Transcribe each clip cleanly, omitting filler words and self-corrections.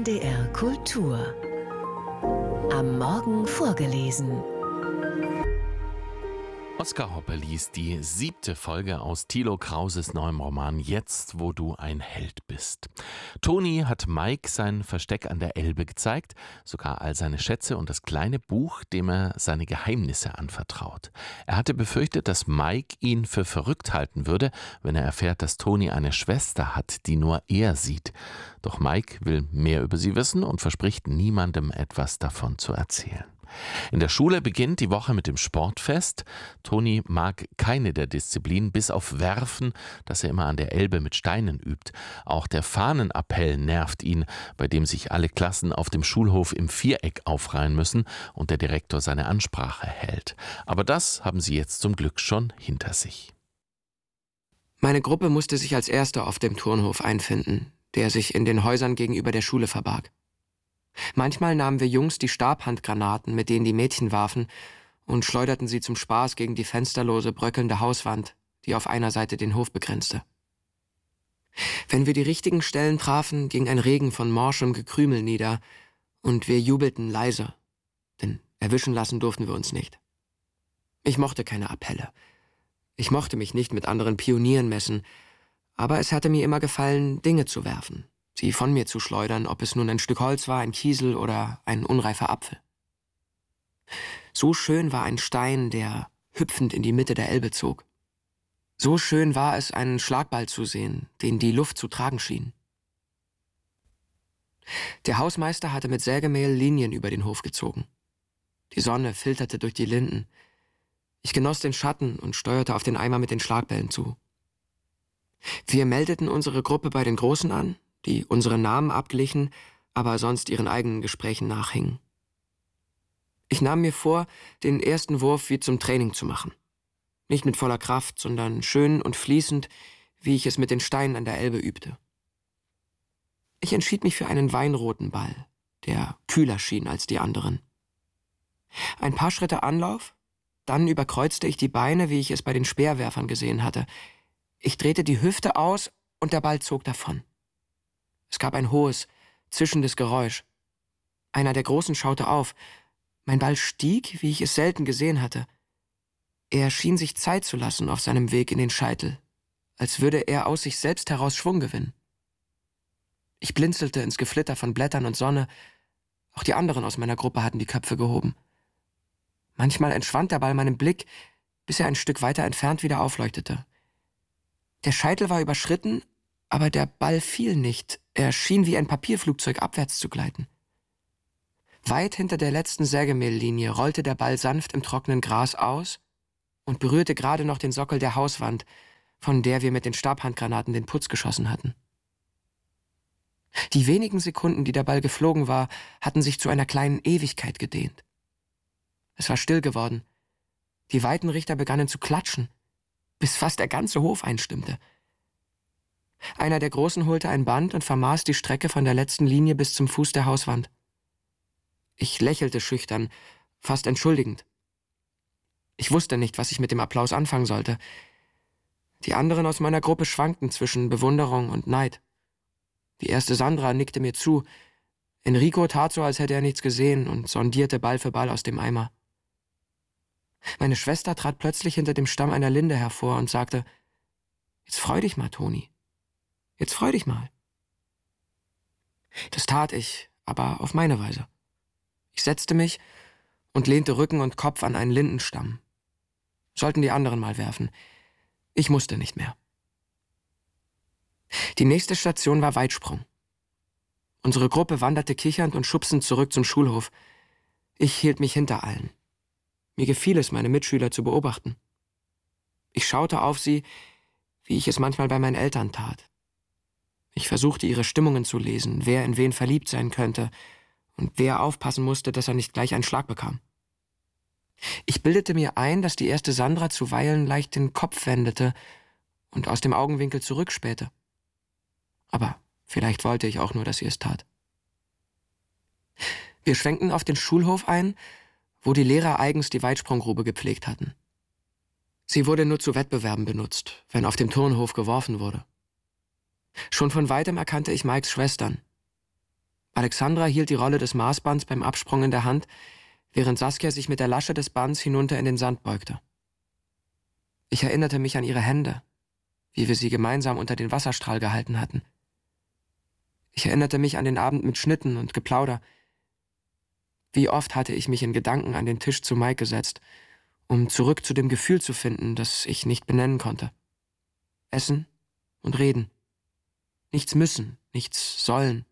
NDR Kultur. Am Morgen vorgelesen. Oskar Hoppe liest die 7. Folge aus Thilo Krauses neuem Roman Jetzt, wo du ein Held bist. Toni hat Mike sein Versteck an der Elbe gezeigt, sogar all seine Schätze und das kleine Buch, dem er seine Geheimnisse anvertraut. Er hatte befürchtet, dass Mike ihn für verrückt halten würde, wenn er erfährt, dass Toni eine Schwester hat, die nur er sieht. Doch Mike will mehr über sie wissen und verspricht niemandem etwas davon zu erzählen. In der Schule beginnt die Woche mit dem Sportfest. Toni mag keine der Disziplinen, bis auf Werfen, das er immer an der Elbe mit Steinen übt. Auch der Fahnenappell nervt ihn, bei dem sich alle Klassen auf dem Schulhof im Viereck aufreihen müssen und der Direktor seine Ansprache hält. Aber das haben sie jetzt zum Glück schon hinter sich. Meine Gruppe musste sich als Erste auf dem Turnhof einfinden, der sich in den Häusern gegenüber der Schule verbarg. Manchmal nahmen wir Jungs die Stabhandgranaten, mit denen die Mädchen warfen, und schleuderten sie zum Spaß gegen die fensterlose, bröckelnde Hauswand, die auf einer Seite den Hof begrenzte. Wenn wir die richtigen Stellen trafen, ging ein Regen von morschem Gekrümel nieder, und wir jubelten leise, denn erwischen lassen durften wir uns nicht. Ich mochte keine Appelle. Ich mochte mich nicht mit anderen Pionieren messen, aber es hatte mir immer gefallen, Dinge zu werfen, sie von mir zu schleudern, ob es nun ein Stück Holz war, ein Kiesel oder ein unreifer Apfel. So schön war ein Stein, der hüpfend in die Mitte der Elbe zog. So schön war es, einen Schlagball zu sehen, den die Luft zu tragen schien. Der Hausmeister hatte mit Sägemehl Linien über den Hof gezogen. Die Sonne filterte durch die Linden. Ich genoss den Schatten und steuerte auf den Eimer mit den Schlagbällen zu. Wir meldeten unsere Gruppe bei den Großen an, die unsere Namen abglichen, aber sonst ihren eigenen Gesprächen nachhingen. Ich nahm mir vor, den ersten Wurf wie zum Training zu machen. Nicht mit voller Kraft, sondern schön und fließend, wie ich es mit den Steinen an der Elbe übte. Ich entschied mich für einen weinroten Ball, der kühler schien als die anderen. Ein paar Schritte Anlauf, dann überkreuzte ich die Beine, wie ich es bei den Speerwerfern gesehen hatte. Ich drehte die Hüfte aus und der Ball zog davon. Es gab ein hohes, zischendes Geräusch. Einer der Großen schaute auf. Mein Ball stieg, wie ich es selten gesehen hatte. Er schien sich Zeit zu lassen auf seinem Weg in den Scheitel, als würde er aus sich selbst heraus Schwung gewinnen. Ich blinzelte ins Geflitter von Blättern und Sonne. Auch die anderen aus meiner Gruppe hatten die Köpfe gehoben. Manchmal entschwand der Ball meinem Blick, bis er ein Stück weiter entfernt wieder aufleuchtete. Der Scheitel war überschritten, aber der Ball fiel nicht. Er schien wie ein Papierflugzeug abwärts zu gleiten. Weit hinter der letzten Sägemehllinie rollte der Ball sanft im trockenen Gras aus und berührte gerade noch den Sockel der Hauswand, von der wir mit den Stabhandgranaten den Putz geschossen hatten. Die wenigen Sekunden, die der Ball geflogen war, hatten sich zu einer kleinen Ewigkeit gedehnt. Es war still geworden. Die Weitenrichter begannen zu klatschen, bis fast der ganze Hof einstimmte. Einer der Großen holte ein Band und vermaß die Strecke von der letzten Linie bis zum Fuß der Hauswand. Ich lächelte schüchtern, fast entschuldigend. Ich wusste nicht, was ich mit dem Applaus anfangen sollte. Die anderen aus meiner Gruppe schwankten zwischen Bewunderung und Neid. Die erste Sandra nickte mir zu. Enrico tat so, als hätte er nichts gesehen und sondierte Ball für Ball aus dem Eimer. Meine Schwester trat plötzlich hinter dem Stamm einer Linde hervor und sagte: »Jetzt freu dich mal, Toni. Jetzt freu dich mal.« Das tat ich, aber auf meine Weise. Ich setzte mich und lehnte Rücken und Kopf an einen Lindenstamm. Sollten die anderen mal werfen. Ich musste nicht mehr. Die nächste Station war Weitsprung. Unsere Gruppe wanderte kichernd und schubsend zurück zum Schulhof. Ich hielt mich hinter allen. Mir gefiel es, meine Mitschüler zu beobachten. Ich schaute auf sie, wie ich es manchmal bei meinen Eltern tat. Ich versuchte, ihre Stimmungen zu lesen, wer in wen verliebt sein könnte und wer aufpassen musste, dass er nicht gleich einen Schlag bekam. Ich bildete mir ein, dass die erste Sandra zuweilen leicht den Kopf wendete und aus dem Augenwinkel zurückspähte. Aber vielleicht wollte ich auch nur, dass sie es tat. Wir schwenkten auf den Schulhof ein, wo die Lehrer eigens die Weitsprunggrube gepflegt hatten. Sie wurde nur zu Wettbewerben benutzt, wenn auf dem Turnhof geworfen wurde. Schon von weitem erkannte ich Mikes Schwestern. Alexandra hielt die Rolle des Maßbands beim Absprung in der Hand, während Saskia sich mit der Lasche des Bands hinunter in den Sand beugte. Ich erinnerte mich an ihre Hände, wie wir sie gemeinsam unter den Wasserstrahl gehalten hatten. Ich erinnerte mich an den Abend mit Schnitten und Geplauder. Wie oft hatte ich mich in Gedanken an den Tisch zu Mike gesetzt, um zurück zu dem Gefühl zu finden, das ich nicht benennen konnte. Essen und reden. Nichts müssen, nichts sollen.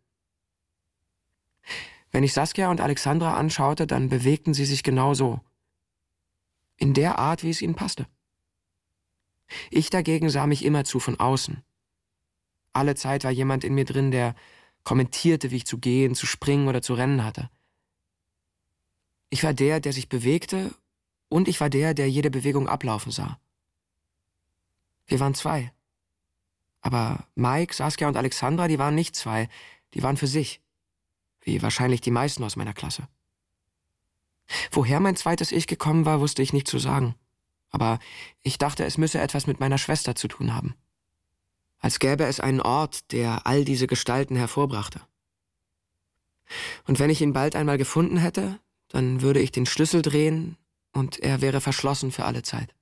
Wenn ich Saskia und Alexandra anschaute, dann bewegten sie sich genau so. In der Art, wie es ihnen passte. Ich dagegen sah mich immerzu von außen. Alle Zeit war jemand in mir drin, der kommentierte, wie ich zu gehen, zu springen oder zu rennen hatte. Ich war der, der sich bewegte, und ich war der, der jede Bewegung ablaufen sah. Wir waren zwei. Aber Mike, Saskia und Alexandra, die waren nicht zwei, die waren für sich. Wie wahrscheinlich die meisten aus meiner Klasse. Woher mein zweites Ich gekommen war, wusste ich nicht zu sagen. Aber ich dachte, es müsse etwas mit meiner Schwester zu tun haben. Als gäbe es einen Ort, der all diese Gestalten hervorbrachte. Und wenn ich ihn bald einmal gefunden hätte, dann würde ich den Schlüssel drehen und er wäre verschlossen für alle Zeit.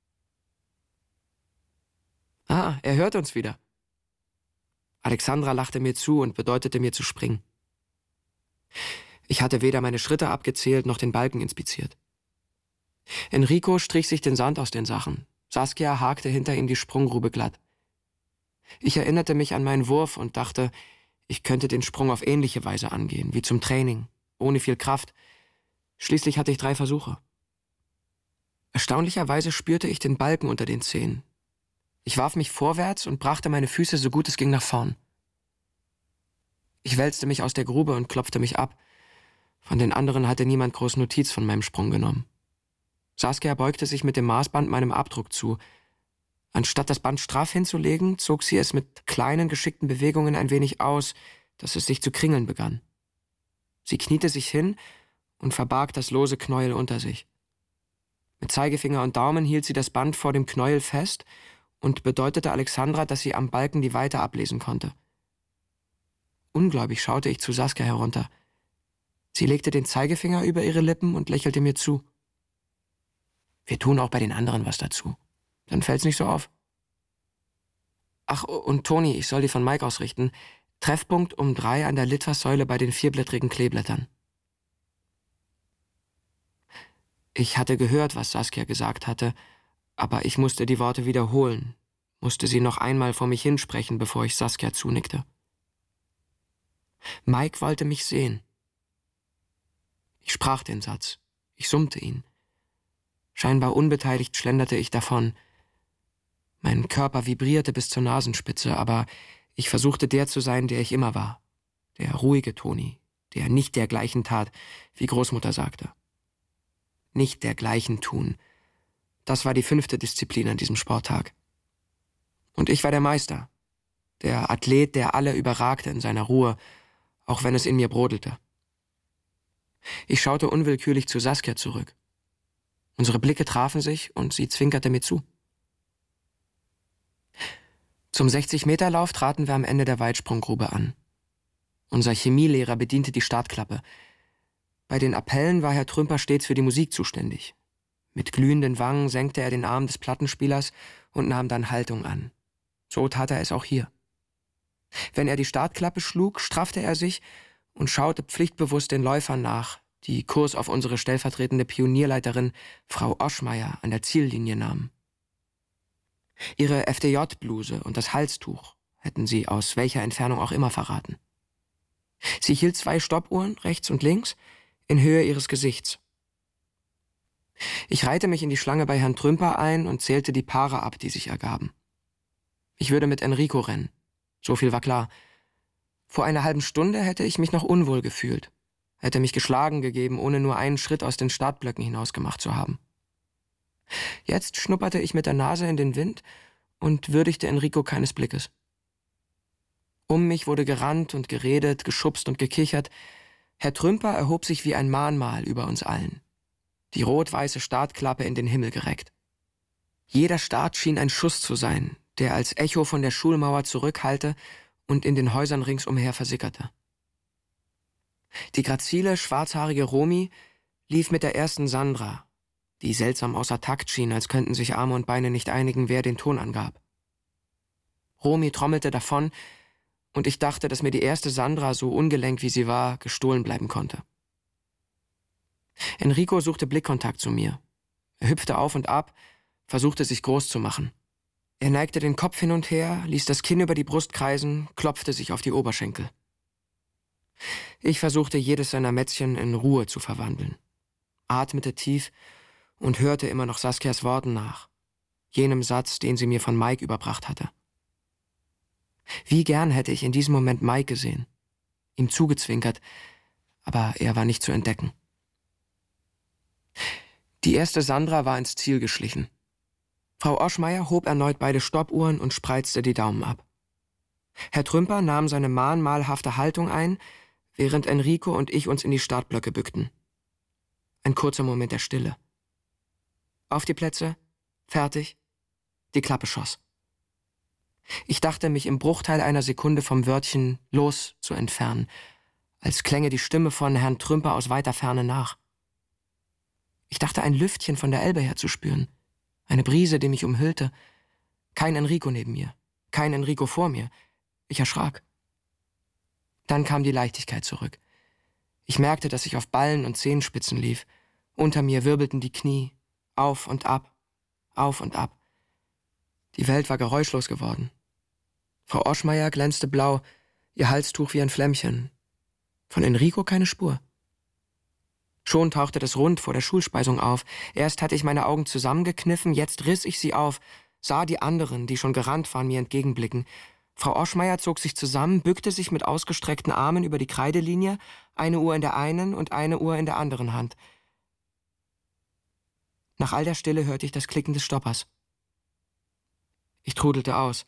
Ah, er hört uns wieder. Alexandra lachte mir zu und bedeutete mir zu springen. Ich hatte weder meine Schritte abgezählt noch den Balken inspiziert. Enrico strich sich den Sand aus den Sachen. Saskia hakte hinter ihm die Sprunggrube glatt. Ich erinnerte mich an meinen Wurf und dachte, ich könnte den Sprung auf ähnliche Weise angehen, wie zum Training, ohne viel Kraft. Schließlich hatte ich 3 Versuche. Erstaunlicherweise spürte ich den Balken unter den Zehen. Ich warf mich vorwärts und brachte meine Füße so gut es ging nach vorn. Ich wälzte mich aus der Grube und klopfte mich ab. Von den anderen hatte niemand groß Notiz von meinem Sprung genommen. Saskia beugte sich mit dem Maßband meinem Abdruck zu. Anstatt das Band straff hinzulegen, zog sie es mit kleinen, geschickten Bewegungen ein wenig aus, dass es sich zu kringeln begann. Sie kniete sich hin und verbarg das lose Knäuel unter sich. Mit Zeigefinger und Daumen hielt sie das Band vor dem Knäuel fest und bedeutete Alexandra, dass sie am Balken die Weite ablesen konnte. Ungläubig schaute ich zu Saskia herunter. Sie legte den Zeigefinger über ihre Lippen und lächelte mir zu. Wir tun auch bei den anderen was dazu. Dann fällt's nicht so auf. Ach, und Toni, ich soll die von Mike ausrichten. Treffpunkt um 3 an der Litfaßsäule bei den 4-blättrigen Kleeblättern. Ich hatte gehört, was Saskia gesagt hatte, aber ich musste die Worte wiederholen, musste sie noch einmal vor mich hinsprechen, bevor ich Saskia zunickte. Mike wollte mich sehen. Ich sprach den Satz. Ich summte ihn. Scheinbar unbeteiligt schlenderte ich davon. Mein Körper vibrierte bis zur Nasenspitze, aber ich versuchte der zu sein, der ich immer war. Der ruhige Toni, der nicht dergleichen tat, wie Großmutter sagte. Nicht dergleichen tun. Das war die 5. Disziplin an diesem Sporttag. Und ich war der Meister. Der Athlet, der alle überragte in seiner Ruhe, auch wenn es in mir brodelte. Ich schaute unwillkürlich zu Saskia zurück. Unsere Blicke trafen sich und sie zwinkerte mir zu. Zum 60-Meter-Lauf traten wir am Ende der Weitsprunggrube an. Unser Chemielehrer bediente die Startklappe. Bei den Appellen war Herr Trümper stets für die Musik zuständig. Mit glühenden Wangen senkte er den Arm des Plattenspielers und nahm dann Haltung an. So tat er es auch hier. Wenn er die Startklappe schlug, straffte er sich und schaute pflichtbewusst den Läufern nach, die Kurs auf unsere stellvertretende Pionierleiterin Frau Oschmeier an der Ziellinie nahmen. Ihre FDJ-Bluse und das Halstuch hätten sie aus welcher Entfernung auch immer verraten. Sie hielt 2 Stoppuhren, rechts und links, in Höhe ihres Gesichts. Ich reihte mich in die Schlange bei Herrn Trümper ein und zählte die Paare ab, die sich ergaben. Ich würde mit Enrico rennen. So viel war klar. Vor einer halben Stunde hätte ich mich noch unwohl gefühlt, hätte mich geschlagen gegeben, ohne nur einen Schritt aus den Startblöcken hinausgemacht zu haben. Jetzt schnupperte ich mit der Nase in den Wind und würdigte Enrico keines Blickes. Um mich wurde gerannt und geredet, geschubst und gekichert. Herr Trümper erhob sich wie ein Mahnmal über uns allen. Die rot-weiße Startklappe in den Himmel gereckt. Jeder Start schien ein Schuss zu sein, der als Echo von der Schulmauer zurückhallte und in den Häusern ringsumher versickerte. Die grazile, schwarzhaarige Romy lief mit der ersten Sandra, die seltsam außer Takt schien, als könnten sich Arme und Beine nicht einigen, wer den Ton angab. Romy trommelte davon, und ich dachte, dass mir die erste Sandra, so ungelenk wie sie war, gestohlen bleiben konnte. Enrico suchte Blickkontakt zu mir. Er hüpfte auf und ab, versuchte sich groß zu machen. Er neigte den Kopf hin und her, ließ das Kinn über die Brust kreisen, klopfte sich auf die Oberschenkel. Ich versuchte, jedes seiner Mätzchen in Ruhe zu verwandeln, atmete tief und hörte immer noch Saskias Worten nach, jenem Satz, den sie mir von Mike überbracht hatte. Wie gern hätte ich in diesem Moment Mike gesehen, ihm zugezwinkert, aber er war nicht zu entdecken. Die erste Sandra war ins Ziel geschlichen. Frau Oschmeier hob erneut beide Stoppuhren und spreizte die Daumen ab. Herr Trümper nahm seine mahnmalhafte Haltung ein, während Enrico und ich uns in die Startblöcke bückten. Ein kurzer Moment der Stille. Auf die Plätze, fertig, die Klappe schoss. Ich dachte, mich im Bruchteil einer Sekunde vom Wörtchen »los« zu entfernen, als klänge die Stimme von Herrn Trümper aus weiter Ferne nach. Ich dachte, ein Lüftchen von der Elbe her zu spüren, eine Brise, die mich umhüllte. Kein Enrico neben mir, kein Enrico vor mir. Ich erschrak. Dann kam die Leichtigkeit zurück. Ich merkte, dass ich auf Ballen und Zehenspitzen lief. Unter mir wirbelten die Knie, auf und ab, auf und ab. Die Welt war geräuschlos geworden. Frau Oschmeier glänzte blau, ihr Halstuch wie ein Flämmchen. Von Enrico keine Spur. Schon tauchte das Rund vor der Schulspeisung auf. Erst hatte ich meine Augen zusammengekniffen, jetzt riss ich sie auf, sah die anderen, die schon gerannt waren, mir entgegenblicken. Frau Oschmeier zog sich zusammen, bückte sich mit ausgestreckten Armen über die Kreidelinie, eine Uhr in der einen und eine Uhr in der anderen Hand. Nach all der Stille hörte ich das Klicken des Stoppers. Ich trudelte aus.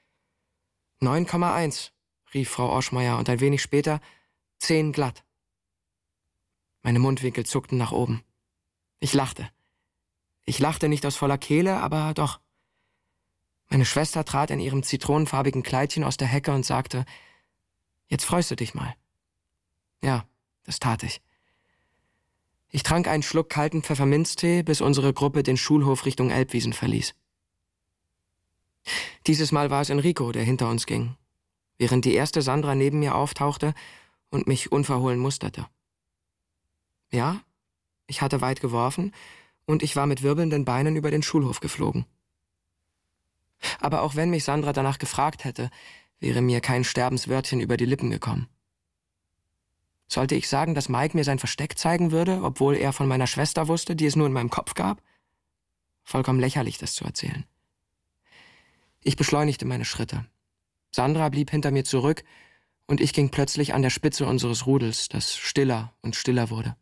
9,1, rief Frau Oschmeier, und ein wenig später 10 glatt. Meine Mundwinkel zuckten nach oben. Ich lachte. Ich lachte nicht aus voller Kehle, aber doch. Meine Schwester trat in ihrem zitronenfarbigen Kleidchen aus der Hecke und sagte, »Jetzt freust du dich mal.« Ja, das tat ich. Ich trank einen Schluck kalten Pfefferminztee, bis unsere Gruppe den Schulhof Richtung Elbwiesen verließ. Dieses Mal war es Enrico, der hinter uns ging, während die erste Sandra neben mir auftauchte und mich unverhohlen musterte. Ja, ich hatte weit geworfen und ich war mit wirbelnden Beinen über den Schulhof geflogen. Aber auch wenn mich Sandra danach gefragt hätte, wäre mir kein Sterbenswörtchen über die Lippen gekommen. Sollte ich sagen, dass Mike mir sein Versteck zeigen würde, obwohl er von meiner Schwester wusste, die es nur in meinem Kopf gab? Vollkommen lächerlich, das zu erzählen. Ich beschleunigte meine Schritte. Sandra blieb hinter mir zurück und ich ging plötzlich an der Spitze unseres Rudels, das stiller und stiller wurde.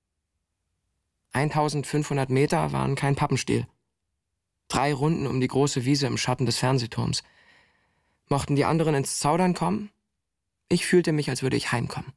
1500 Meter waren kein Pappenstiel. 3 Runden um die große Wiese im Schatten des Fernsehturms. Mochten die anderen ins Zaudern kommen? Ich fühlte mich, als würde ich heimkommen.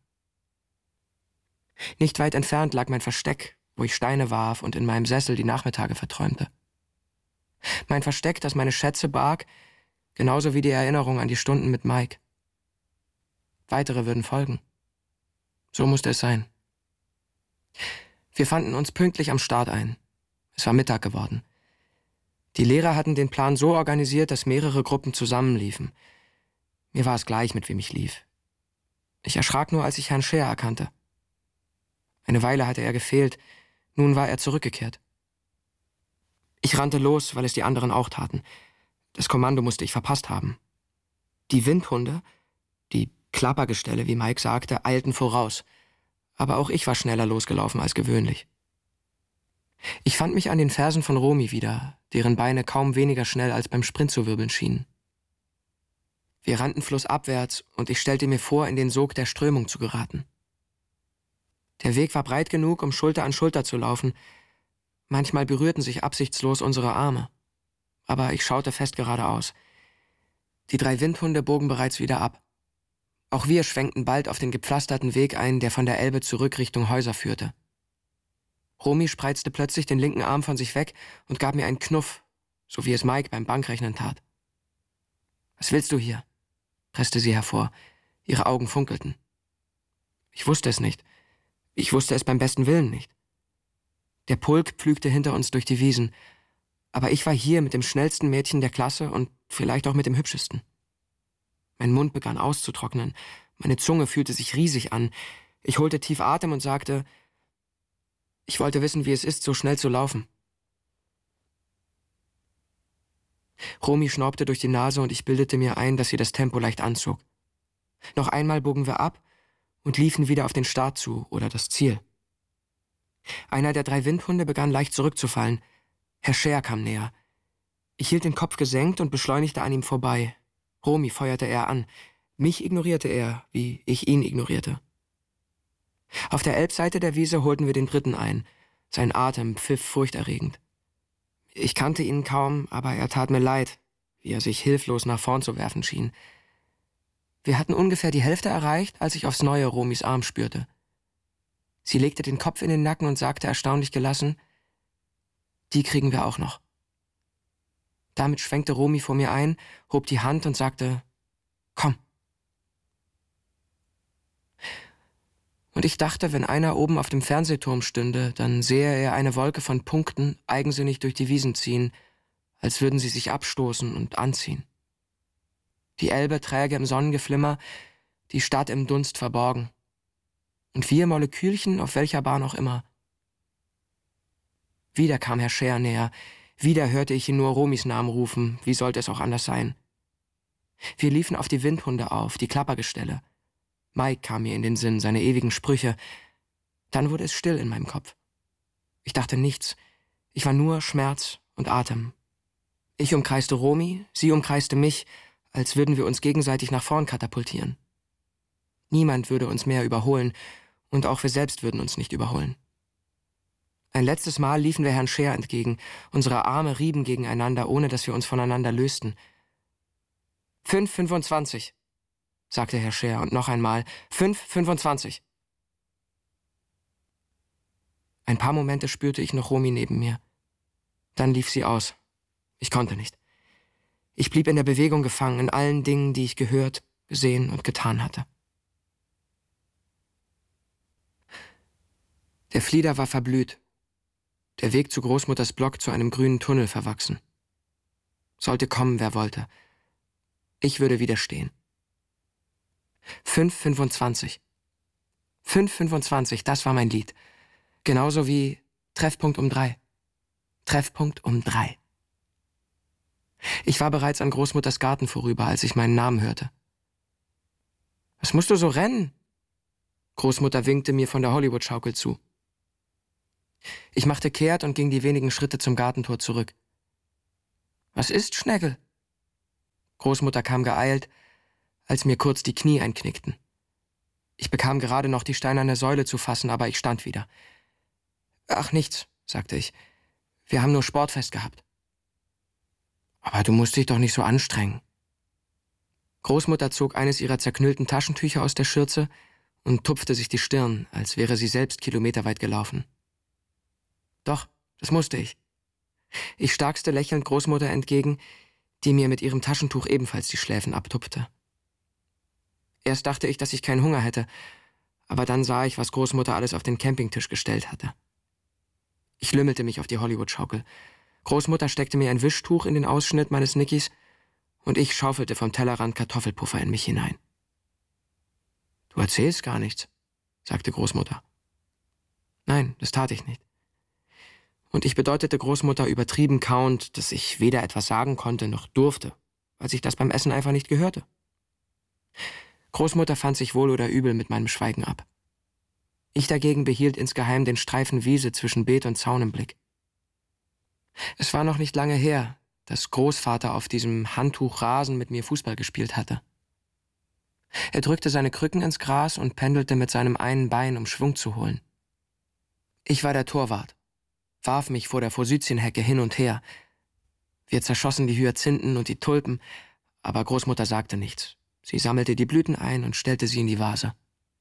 Nicht weit entfernt lag mein Versteck, wo ich Steine warf und in meinem Sessel die Nachmittage verträumte. Mein Versteck, das meine Schätze barg, genauso wie die Erinnerung an die Stunden mit Mike. Weitere würden folgen. So musste es sein. Wir fanden uns pünktlich am Start ein. Es war Mittag geworden. Die Lehrer hatten den Plan so organisiert, dass mehrere Gruppen zusammenliefen. Mir war es gleich, mit wem ich lief. Ich erschrak nur, als ich Herrn Scheer erkannte. Eine Weile hatte er gefehlt, nun war er zurückgekehrt. Ich rannte los, weil es die anderen auch taten. Das Kommando musste ich verpasst haben. Die Windhunde, die Klappergestelle, wie Mike sagte, eilten voraus. Aber auch ich war schneller losgelaufen als gewöhnlich. Ich fand mich an den Fersen von Romy wieder, deren Beine kaum weniger schnell als beim Sprint zu wirbeln schienen. Wir rannten flussabwärts und ich stellte mir vor, in den Sog der Strömung zu geraten. Der Weg war breit genug, um Schulter an Schulter zu laufen. Manchmal berührten sich absichtslos unsere Arme. Aber ich schaute fest geradeaus. Die 3 Windhunde bogen bereits wieder ab. Auch wir schwenkten bald auf den gepflasterten Weg ein, der von der Elbe zurück Richtung Häuser führte. Romy spreizte plötzlich den linken Arm von sich weg und gab mir einen Knuff, so wie es Mike beim Bankrechnen tat. »Was willst du hier?« presste sie hervor. Ihre Augen funkelten. Ich wusste es nicht. Ich wusste es beim besten Willen nicht. Der Pulk pflügte hinter uns durch die Wiesen, aber ich war hier mit dem schnellsten Mädchen der Klasse und vielleicht auch mit dem hübschesten. Mein Mund begann auszutrocknen, meine Zunge fühlte sich riesig an. Ich holte tief Atem und sagte, ich wollte wissen, wie es ist, so schnell zu laufen. Romy schnaubte durch die Nase und ich bildete mir ein, dass sie das Tempo leicht anzog. Noch einmal bogen wir ab und liefen wieder auf den Start zu oder das Ziel. Einer der 3 Windhunde begann leicht zurückzufallen. Herr Scher kam näher. Ich hielt den Kopf gesenkt und beschleunigte an ihm vorbei. Romy feuerte er an. Mich ignorierte er, wie ich ihn ignorierte. Auf der Elbseite der Wiese holten wir den Briten ein. Sein Atem pfiff furchterregend. Ich kannte ihn kaum, aber er tat mir leid, wie er sich hilflos nach vorn zu werfen schien. Wir hatten ungefähr die Hälfte erreicht, als ich aufs Neue Romys Arm spürte. Sie legte den Kopf in den Nacken und sagte erstaunlich gelassen, die kriegen wir auch noch. Damit schwenkte Romy vor mir ein, hob die Hand und sagte, komm. Und ich dachte, wenn einer oben auf dem Fernsehturm stünde, dann sähe er eine Wolke von Punkten eigensinnig durch die Wiesen ziehen, als würden sie sich abstoßen und anziehen. Die Elbe träge im Sonnengeflimmer, die Stadt im Dunst verborgen. Und 4 Molekülchen auf welcher Bahn auch immer. Wieder kam Herr Scher näher, wieder hörte ich ihn nur Romys Namen rufen, wie sollte es auch anders sein. Wir liefen auf die Windhunde auf, die Klappergestelle. Mike kam mir in den Sinn, seine ewigen Sprüche. Dann wurde es still in meinem Kopf. Ich dachte nichts, ich war nur Schmerz und Atem. Ich umkreiste Romy, sie umkreiste mich, als würden wir uns gegenseitig nach vorn katapultieren. Niemand würde uns mehr überholen, und auch wir selbst würden uns nicht überholen. Ein letztes Mal liefen wir Herrn Scher entgegen, unsere Arme rieben gegeneinander, ohne dass wir uns voneinander lösten. 5,25, sagte Herr Scher, und noch einmal 5,25. Ein paar Momente spürte ich noch Romy neben mir. Dann lief sie aus. Ich konnte nicht. Ich blieb in der Bewegung gefangen, in allen Dingen, die ich gehört, gesehen und getan hatte. Der Flieder war verblüht. Der Weg zu Großmutters Block zu einem grünen Tunnel verwachsen. Sollte kommen, wer wollte. Ich würde widerstehen. 5,25. 5,25, das war mein Lied. Genauso wie Treffpunkt um 3. Treffpunkt um 3. Ich war bereits an Großmutters Garten vorüber, als ich meinen Namen hörte. Was musst du so rennen? Großmutter winkte mir von der Hollywood-Schaukel zu. Ich machte kehrt und ging die wenigen Schritte zum Gartentor zurück. Was ist, Schnegel? Großmutter kam geeilt, als mir kurz die Knie einknickten. Ich bekam gerade noch die steinerne Säule zu fassen, aber ich stand wieder. Ach, nichts, sagte ich. Wir haben nur Sportfest gehabt. Aber du musst dich doch nicht so anstrengen. Großmutter zog eines ihrer zerknüllten Taschentücher aus der Schürze und tupfte sich die Stirn, als wäre sie selbst kilometerweit gelaufen. Doch, das musste ich. Ich starkste lächelnd Großmutter entgegen, die mir mit ihrem Taschentuch ebenfalls die Schläfen abtupfte. Erst dachte ich, dass ich keinen Hunger hätte, aber dann sah ich, was Großmutter alles auf den Campingtisch gestellt hatte. Ich lümmelte mich auf die Hollywood-Schaukel. Großmutter steckte mir ein Wischtuch in den Ausschnitt meines Nickis und ich schaufelte vom Tellerrand Kartoffelpuffer in mich hinein. »Du erzählst gar nichts«, sagte Großmutter. Nein, das tat ich nicht. Und ich bedeutete Großmutter übertrieben kauend, dass ich weder etwas sagen konnte noch durfte, weil sich das beim Essen einfach nicht gehörte. Großmutter fand sich wohl oder übel mit meinem Schweigen ab. Ich dagegen behielt insgeheim den Streifen Wiese zwischen Beet und Zaun im Blick. Es war noch nicht lange her, dass Großvater auf diesem Handtuch Rasen mit mir Fußball gespielt hatte. Er drückte seine Krücken ins Gras und pendelte mit seinem einen Bein, um Schwung zu holen. Ich war der Torwart, warf mich vor der Forsythienhecke hin und her. Wir zerschossen die Hyazinthen und die Tulpen, aber Großmutter sagte nichts. Sie sammelte die Blüten ein und stellte sie in die Vase.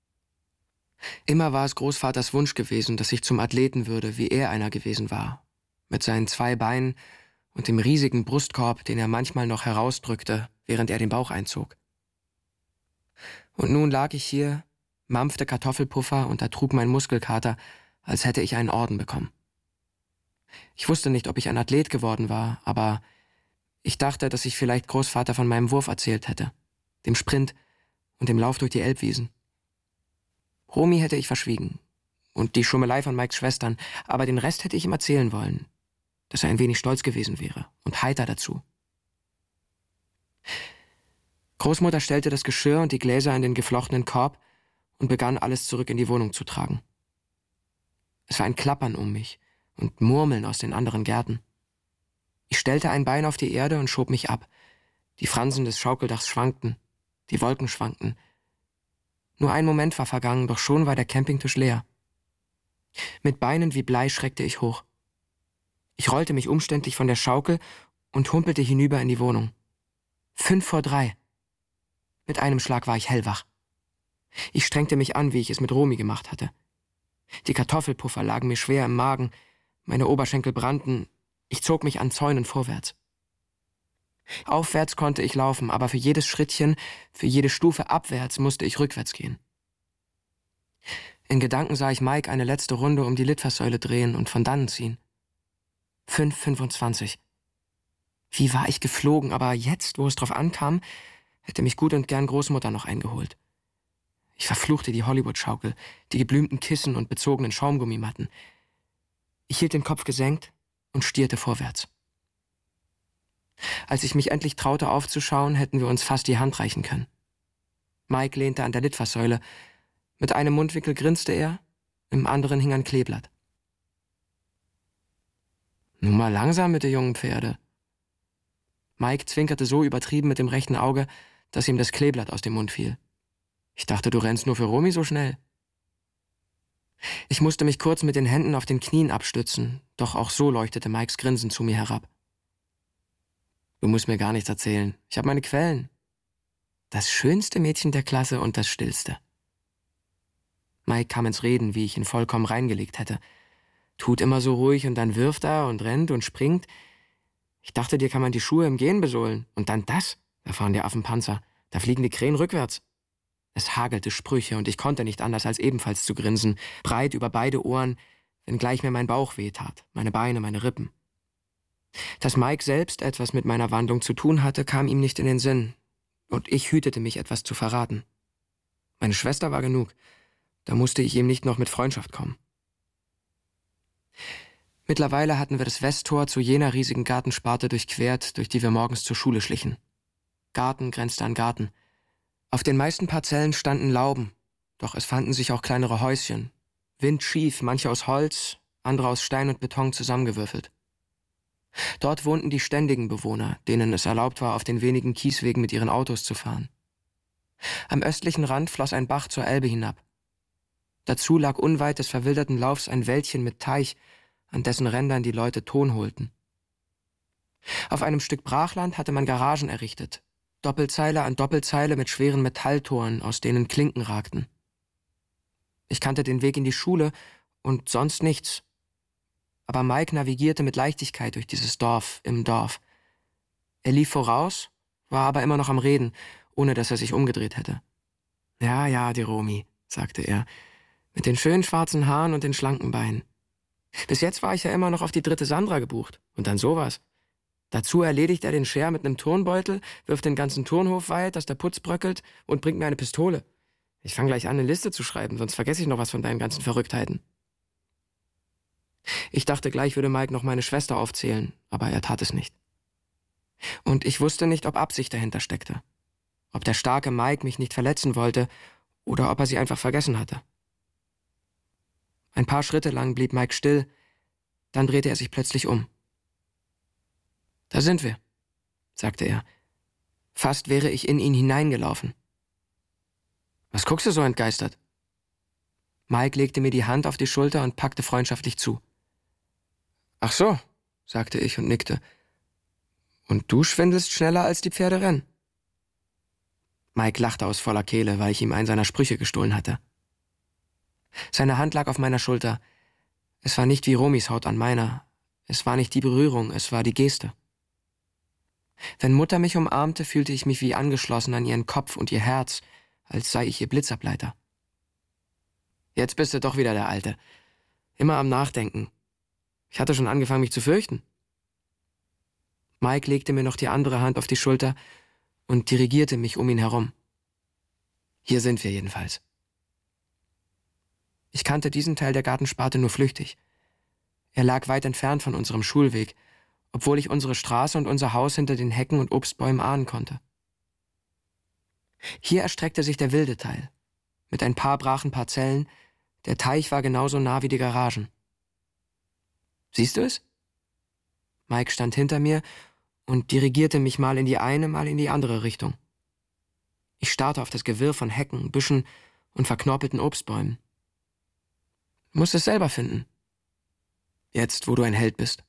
Immer war es Großvaters Wunsch gewesen, dass ich zum Athleten würde, wie er einer gewesen war, mit seinen 2 Beinen und dem riesigen Brustkorb, den er manchmal noch herausdrückte, während er den Bauch einzog. Und nun lag ich hier, mampfte Kartoffelpuffer und ertrug mein Muskelkater, als hätte ich einen Orden bekommen. Ich wusste nicht, ob ich ein Athlet geworden war, aber ich dachte, dass ich vielleicht Großvater von meinem Wurf erzählt hätte, dem Sprint und dem Lauf durch die Elbwiesen. Romy hätte ich verschwiegen und die Schummelei von Mikes Schwestern, aber den Rest hätte ich ihm erzählen wollen, dass er ein wenig stolz gewesen wäre und heiter dazu. Großmutter stellte das Geschirr und die Gläser in den geflochtenen Korb und begann, alles zurück in die Wohnung zu tragen. Es war ein Klappern um mich und Murmeln aus den anderen Gärten. Ich stellte ein Bein auf die Erde und schob mich ab. Die Fransen des Schaukeldachs schwankten, die Wolken schwankten. Nur ein Moment war vergangen, doch schon war der Campingtisch leer. Mit Beinen wie Blei schreckte ich hoch. Ich rollte mich umständlich von der Schaukel und humpelte hinüber in die Wohnung. 2:55. Mit einem Schlag war ich hellwach. Ich strengte mich an, wie ich es mit Romy gemacht hatte. Die Kartoffelpuffer lagen mir schwer im Magen, meine Oberschenkel brannten, ich zog mich an Zäunen vorwärts. Aufwärts konnte ich laufen, aber für jedes Schrittchen, für jede Stufe abwärts musste ich rückwärts gehen. In Gedanken sah ich Mike eine letzte Runde um die Litfaßsäule drehen und von dannen ziehen. 5:25. Wie war ich geflogen, aber jetzt, wo es drauf ankam, hätte mich gut und gern Großmutter noch eingeholt. Ich verfluchte die Hollywood-Schaukel, die geblümten Kissen und bezogenen Schaumgummimatten. Ich hielt den Kopf gesenkt und stierte vorwärts. Als ich mich endlich traute aufzuschauen, hätten wir uns fast die Hand reichen können. Mike lehnte an der Litfaßsäule. Mit einem Mundwinkel grinste er, im anderen hing ein Kleeblatt. »Nun mal langsam mit den jungen Pferde.« Mike zwinkerte so übertrieben mit dem rechten Auge, dass ihm das Kleeblatt aus dem Mund fiel. »Ich dachte, du rennst nur für Romy so schnell.« Ich musste mich kurz mit den Händen auf den Knien abstützen, doch auch so leuchtete Mikes Grinsen zu mir herab. »Du musst mir gar nichts erzählen. Ich habe meine Quellen. Das schönste Mädchen der Klasse und das stillste.« Mike kam ins Reden, wie ich ihn vollkommen reingelegt hätte. »Tut immer so ruhig und dann wirft er und rennt und springt. Ich dachte, dir kann man die Schuhe im Gehen besohlen. Und dann das? Da fahren die Affen Panzer. Da fliegen die Krähen rückwärts.« Es hagelte Sprüche und ich konnte nicht anders als ebenfalls zu grinsen, breit über beide Ohren, wenngleich mir mein Bauch wehtat, meine Beine, meine Rippen. Dass Mike selbst etwas mit meiner Wandlung zu tun hatte, kam ihm nicht in den Sinn, und ich hütete mich, etwas zu verraten. Meine Schwester war genug, da musste ich ihm nicht noch mit Freundschaft kommen. Mittlerweile hatten wir das Westtor zu jener riesigen Gartensparte durchquert, durch die wir morgens zur Schule schlichen. Garten grenzte an Garten. Auf den meisten Parzellen standen Lauben, doch es fanden sich auch kleinere Häuschen, windschief, manche aus Holz, andere aus Stein und Beton zusammengewürfelt. Dort wohnten die ständigen Bewohner, denen es erlaubt war, auf den wenigen Kieswegen mit ihren Autos zu fahren. Am östlichen Rand floss ein Bach zur Elbe hinab. Dazu lag unweit des verwilderten Laufs ein Wäldchen mit Teich, an dessen Rändern die Leute Ton holten. Auf einem Stück Brachland hatte man Garagen errichtet, Doppelzeile an Doppelzeile mit schweren Metalltoren, aus denen Klinken ragten. Ich kannte den Weg in die Schule und sonst nichts. Aber Mike navigierte mit Leichtigkeit durch dieses Dorf im Dorf. Er lief voraus, war aber immer noch am Reden, ohne dass er sich umgedreht hätte. Ja, die Romy«, sagte er, »mit den schönen schwarzen Haaren und den schlanken Beinen. Bis jetzt war ich ja immer noch auf die 3. Sandra gebucht. Und dann sowas. Dazu erledigt er den Scher mit einem Turnbeutel, wirft den ganzen Turnhof weit, dass der Putz bröckelt und bringt mir eine Pistole. Ich fange gleich an, eine Liste zu schreiben, sonst vergesse ich noch was von deinen ganzen Verrücktheiten.« Ich dachte, gleich würde Mike noch meine Schwester aufzählen, aber er tat es nicht. Und ich wusste nicht, ob Absicht dahinter steckte. Ob der starke Mike mich nicht verletzen wollte oder ob er sie einfach vergessen hatte. Ein paar Schritte lang blieb Mike still, dann drehte er sich plötzlich um. »Da sind wir«, sagte er. Fast wäre ich in ihn hineingelaufen. »Was guckst du so entgeistert?« Mike legte mir die Hand auf die Schulter und packte freundschaftlich zu. »Ach so«, sagte ich und nickte. »Und du schwindelst schneller, als die Pferde rennen.« Mike lachte aus voller Kehle, weil ich ihm einen seiner Sprüche gestohlen hatte. Seine Hand lag auf meiner Schulter. Es war nicht wie Romys Haut an meiner. Es war nicht die Berührung, es war die Geste. Wenn Mutter mich umarmte, fühlte ich mich wie angeschlossen an ihren Kopf und ihr Herz, als sei ich ihr Blitzableiter. Jetzt bist du doch wieder der Alte. Immer am Nachdenken. Ich hatte schon angefangen, mich zu fürchten. Mike legte mir noch die andere Hand auf die Schulter und dirigierte mich um ihn herum. Hier sind wir jedenfalls. Ich kannte diesen Teil der Gartensparte nur flüchtig. Er lag weit entfernt von unserem Schulweg, obwohl ich unsere Straße und unser Haus hinter den Hecken und Obstbäumen ahnen konnte. Hier erstreckte sich der wilde Teil, mit ein paar brachen Parzellen. Der Teich war genauso nah wie die Garagen. Siehst du es? Mike stand hinter mir und dirigierte mich mal in die eine, mal in die andere Richtung. Ich starrte auf das Gewirr von Hecken, Büschen und verknorpelten Obstbäumen. Du musst es selber finden. Jetzt, wo du ein Held bist.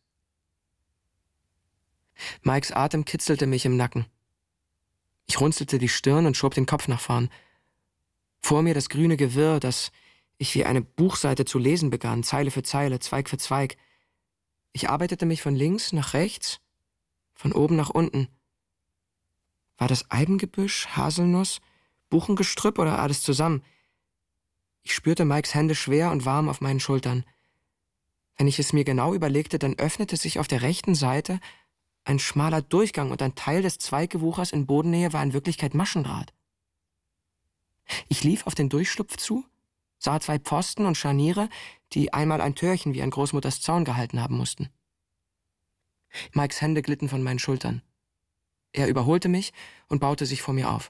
Mikes Atem kitzelte mich im Nacken. Ich runzelte die Stirn und schob den Kopf nach vorn. Vor mir das grüne Gewirr, das ich wie eine Buchseite zu lesen begann, Zeile für Zeile, Zweig für Zweig. Ich arbeitete mich von links nach rechts, von oben nach unten. War das Eibengebüsch, Haselnuss, Buchengestrüpp oder alles zusammen? Ich spürte Mikes Hände schwer und warm auf meinen Schultern. Wenn ich es mir genau überlegte, dann öffnete sich auf der rechten Seite ein schmaler Durchgang und ein Teil des Zweiggewuchers in Bodennähe war in Wirklichkeit Maschendraht. Ich lief auf den Durchschlupf zu, sah 2 Pfosten und Scharniere, die einmal ein Türchen wie an Großmutters Zaun gehalten haben mussten. Mikes Hände glitten von meinen Schultern. Er überholte mich und baute sich vor mir auf.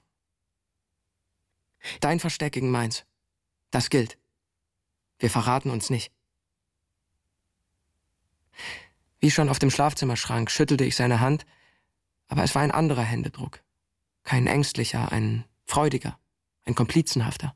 Dein Versteck gegen meins. Das gilt. Wir verraten uns nicht. Wie schon auf dem Schlafzimmerschrank schüttelte ich seine Hand, aber es war ein anderer Händedruck. Kein ängstlicher, ein freudiger, ein komplizenhafter.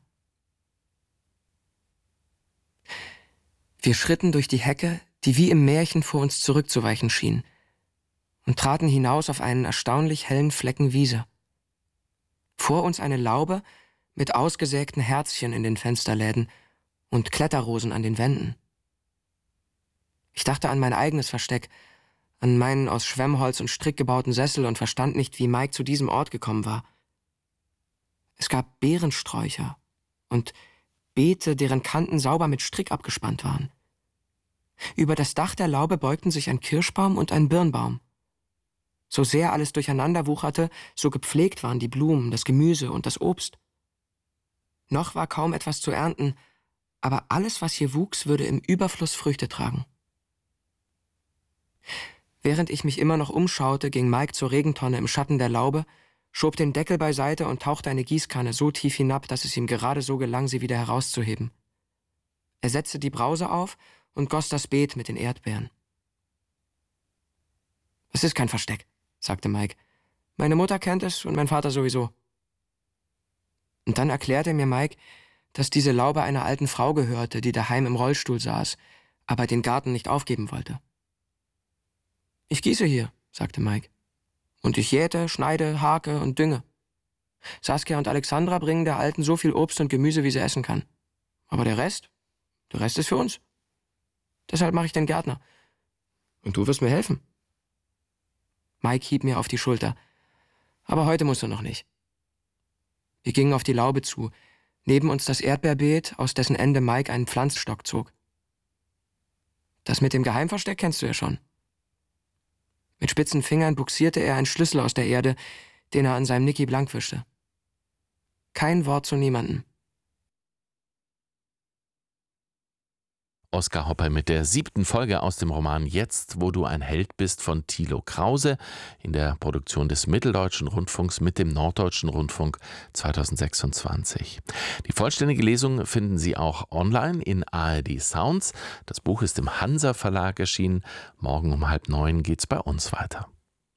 Wir schritten durch die Hecke, die wie im Märchen vor uns zurückzuweichen schien, und traten hinaus auf einen erstaunlich hellen Flecken Wiese. Vor uns eine Laube mit ausgesägten Herzchen in den Fensterläden und Kletterrosen an den Wänden. Ich dachte an mein eigenes Versteck, an meinen aus Schwemmholz und Strick gebauten Sessel und verstand nicht, wie Mike zu diesem Ort gekommen war. Es gab Beerensträucher und Beete, deren Kanten sauber mit Strick abgespannt waren. Über das Dach der Laube beugten sich ein Kirschbaum und ein Birnbaum. So sehr alles durcheinander wucherte, so gepflegt waren die Blumen, das Gemüse und das Obst. Noch war kaum etwas zu ernten, aber alles, was hier wuchs, würde im Überfluss Früchte tragen. Während ich mich immer noch umschaute, ging Mike zur Regentonne im Schatten der Laube, schob den Deckel beiseite und tauchte eine Gießkanne so tief hinab, dass es ihm gerade so gelang, sie wieder herauszuheben. Er setzte die Brause auf und goss das Beet mit den Erdbeeren. »Es ist kein Versteck«, sagte Mike. »Meine Mutter kennt es und mein Vater sowieso.« Und dann erklärte mir Mike, dass diese Laube einer alten Frau gehörte, die daheim im Rollstuhl saß, aber den Garten nicht aufgeben wollte. »Ich gieße hier«, sagte Mike. »Und ich jäte, schneide, hake und dünge. Saskia und Alexandra bringen der Alten so viel Obst und Gemüse, wie sie essen kann. Aber der Rest ist für uns. Deshalb mache ich den Gärtner. Und du wirst mir helfen.« Mike hieb mir auf die Schulter. »Aber heute musst du noch nicht.« Wir gingen auf die Laube zu, neben uns das Erdbeerbeet, aus dessen Ende Mike einen Pflanzstock zog. »Das mit dem Geheimversteck kennst du ja schon.« Mit spitzen Fingern buxierte er einen Schlüssel aus der Erde, den er an seinem Niki blank wischte. Kein Wort zu niemandem. Oskar Hoppe mit der 7. Folge aus dem Roman Jetzt, wo du ein Held bist von Thilo Krause in der Produktion des Mitteldeutschen Rundfunks mit dem Norddeutschen Rundfunk 2026. Die vollständige Lesung finden Sie auch online in ARD Sounds. Das Buch ist im Hansa Verlag erschienen. Morgen um 8:30 geht's bei uns weiter.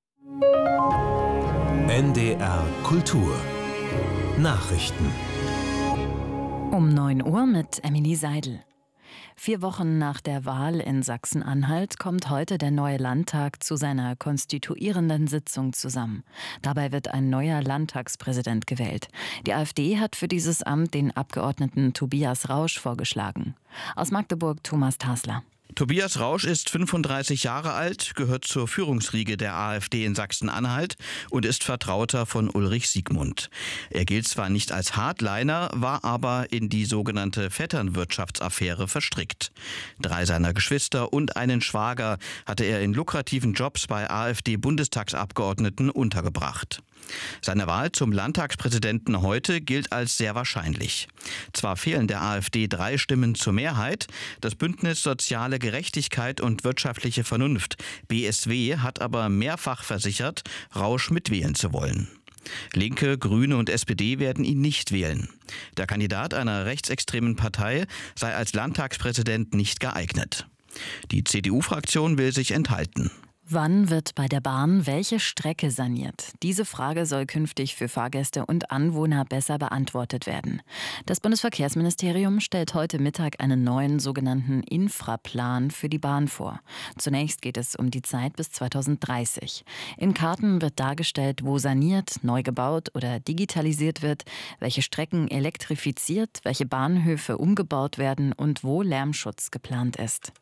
NDR Kultur Nachrichten Um 9 Uhr mit Emily Seidel. 4 Wochen nach der Wahl in Sachsen-Anhalt kommt heute der neue Landtag zu seiner konstituierenden Sitzung zusammen. Dabei wird ein neuer Landtagspräsident gewählt. Die AfD hat für dieses Amt den Abgeordneten Tobias Rausch vorgeschlagen. Aus Magdeburg Thomas Tasler. Tobias Rausch ist 35 Jahre alt, gehört zur Führungsriege der AfD in Sachsen-Anhalt und ist Vertrauter von Ulrich Siegmund. Er gilt zwar nicht als Hardliner, war aber in die sogenannte Vetternwirtschaftsaffäre verstrickt. 3 seiner Geschwister und einen Schwager hatte er in lukrativen Jobs bei AfD-Bundestagsabgeordneten untergebracht. Seine Wahl zum Landtagspräsidenten heute gilt als sehr wahrscheinlich. Zwar fehlen der AfD 3 Stimmen zur Mehrheit, das Bündnis Soziale Gerechtigkeit und wirtschaftliche Vernunft, BSW, hat aber mehrfach versichert, Rausch mitwählen zu wollen. Linke, Grüne und SPD werden ihn nicht wählen. Der Kandidat einer rechtsextremen Partei sei als Landtagspräsident nicht geeignet. Die CDU-Fraktion will sich enthalten. Wann wird bei der Bahn welche Strecke saniert? Diese Frage soll künftig für Fahrgäste und Anwohner besser beantwortet werden. Das Bundesverkehrsministerium stellt heute Mittag einen neuen sogenannten Infraplan für die Bahn vor. Zunächst geht es um die Zeit bis 2030. In Karten wird dargestellt, wo saniert, neu gebaut oder digitalisiert wird, welche Strecken elektrifiziert, welche Bahnhöfe umgebaut werden und wo Lärmschutz geplant ist.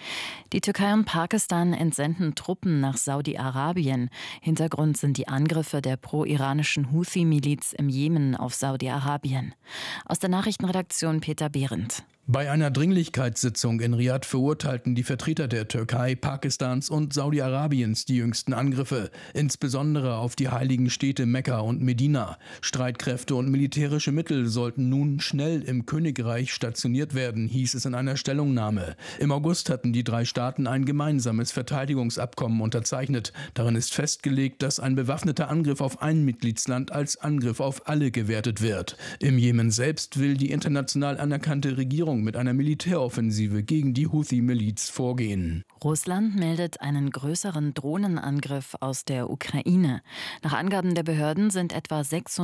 Die Türkei und Pakistan entsenden Truppen nach Saudi-Arabien. Hintergrund sind die Angriffe der pro-iranischen Houthi-Miliz im Jemen auf Saudi-Arabien. Aus der Nachrichtenredaktion Peter Behrendt. Bei einer Dringlichkeitssitzung in Riad verurteilten die Vertreter der Türkei, Pakistans und Saudi-Arabiens die jüngsten Angriffe, insbesondere auf die heiligen Städte Mekka und Medina. Streitkräfte und militärische Mittel sollten nun schnell im Königreich stationiert werden, hieß es in einer Stellungnahme. Im August hatten die 3 Staaten ein gemeinsames Verteidigungsabkommen unterzeichnet. Darin ist festgelegt, dass ein bewaffneter Angriff auf ein Mitgliedsland als Angriff auf alle gewertet wird. Im Jemen selbst will die international anerkannte Regierung mit einer Militäroffensive gegen die Houthi-Miliz vorgehen. Russland meldet einen größeren Drohnenangriff aus der Ukraine. Nach Angaben der Behörden sind etwa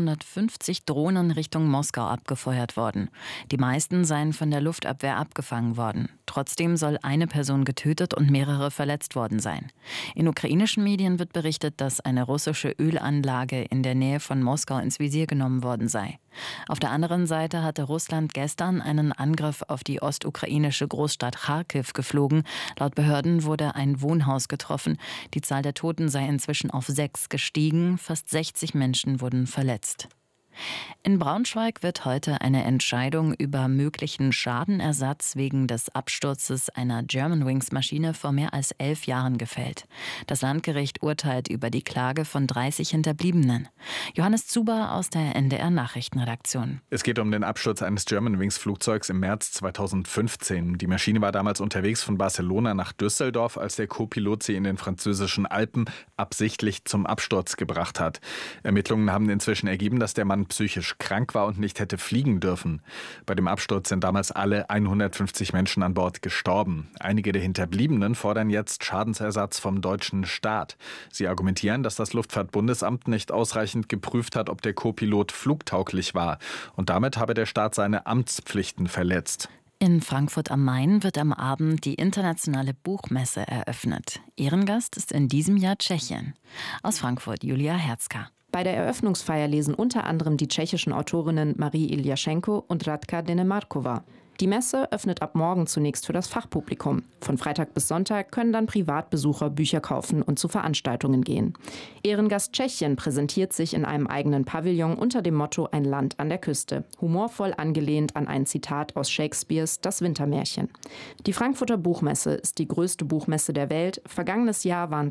650 Drohnen Richtung Moskau abgefeuert worden. Die meisten seien von der Luftabwehr abgefangen worden. Trotzdem soll eine Person getötet und mehrere verletzt worden sein. In ukrainischen Medien wird berichtet, dass eine russische Ölanlage in der Nähe von Moskau ins Visier genommen worden sei. Auf der anderen Seite hatte Russland gestern einen Angriff auf die ostukrainische Großstadt Charkiw geflogen. Laut Behörden wurde ein Wohnhaus getroffen. Die Zahl der Toten sei inzwischen auf 6 gestiegen. Fast 60 Menschen wurden verletzt. In Braunschweig wird heute eine Entscheidung über möglichen Schadenersatz wegen des Absturzes einer Germanwings-Maschine vor mehr als 11 Jahren gefällt. Das Landgericht urteilt über die Klage von 30 Hinterbliebenen. Johannes Zuber aus der NDR-Nachrichtenredaktion. Es geht um den Absturz eines Germanwings-Flugzeugs im März 2015. Die Maschine war damals unterwegs von Barcelona nach Düsseldorf, als der Co-Pilot sie in den französischen Alpen absichtlich zum Absturz gebracht hat. Ermittlungen haben inzwischen ergeben, dass der Mann psychisch krank war und nicht hätte fliegen dürfen. Bei dem Absturz sind damals alle 150 Menschen an Bord gestorben. Einige der Hinterbliebenen fordern jetzt Schadensersatz vom deutschen Staat. Sie argumentieren, dass das Luftfahrtbundesamt nicht ausreichend geprüft hat, ob der Co-Pilot flugtauglich war. Und damit habe der Staat seine Amtspflichten verletzt. In Frankfurt am Main wird am Abend die internationale Buchmesse eröffnet. Ehrengast ist in diesem Jahr Tschechien. Aus Frankfurt Julia Herzka. Bei der Eröffnungsfeier lesen unter anderem die tschechischen Autorinnen Marie Iljaschenko und Radka Denemarkova. Die Messe öffnet ab morgen zunächst für das Fachpublikum. Von Freitag bis Sonntag können dann Privatbesucher Bücher kaufen und zu Veranstaltungen gehen. Ehrengast Tschechien präsentiert sich in einem eigenen Pavillon unter dem Motto Ein Land an der Küste, humorvoll angelehnt an ein Zitat aus Shakespeares Das Wintermärchen. Die Frankfurter Buchmesse ist die größte Buchmesse der Welt. Vergangenes Jahr waren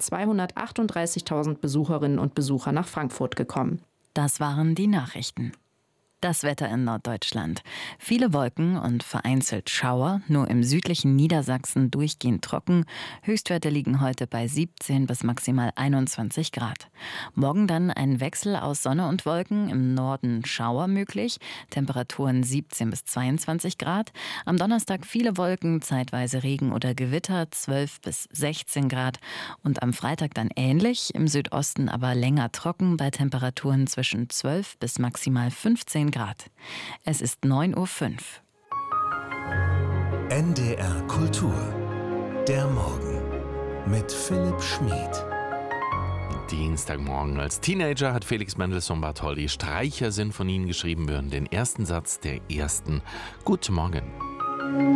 238.000 Besucherinnen und Besucher nach Frankfurt gekommen. Das waren die Nachrichten. Das Wetter in Norddeutschland. Viele Wolken und vereinzelt Schauer, nur im südlichen Niedersachsen durchgehend trocken. Höchstwerte liegen heute bei 17 bis maximal 21 Grad. Morgen dann ein Wechsel aus Sonne und Wolken, im Norden Schauer möglich, Temperaturen 17 bis 22 Grad. Am Donnerstag viele Wolken, zeitweise Regen oder Gewitter, 12 bis 16 Grad. Und am Freitag dann ähnlich, im Südosten aber länger trocken, bei Temperaturen zwischen 12 bis maximal 15 Grad. Es ist 9:05 Uhr. NDR Kultur. Der Morgen mit Philipp Schmid. Dienstagmorgen. Als Teenager hat Felix Mendelssohn Bartholdy Streichersinfonien geschrieben. Wir hören den ersten Satz der ersten. Guten Morgen.